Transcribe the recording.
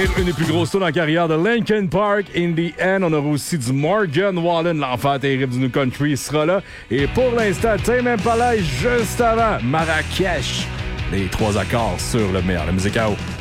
finir, une des plus grosses tours en carrière de Linkin Park, In the End. On aura aussi du Morgan Wallen, l'enfant terrible du New Country, sera là. Et pour l'instant, Tame Impala juste avant, Marrakech. Les 3 accords sur le meilleur. La musique à eau.